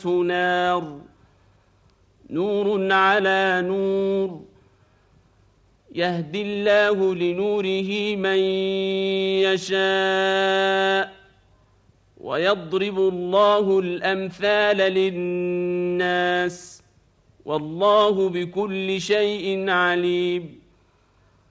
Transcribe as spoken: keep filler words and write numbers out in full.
نار نور على نور يهدي الله لنوره من يشاء ويضرب الله الأمثال للناس والله بكل شيء عليم.